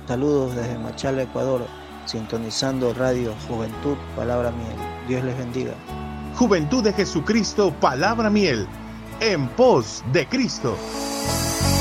Saludos desde Machala, Ecuador, sintonizando Radio Juventud, Palabra Miel. Dios les bendiga. Juventud de Jesucristo, Palabra Miel, en pos de Cristo.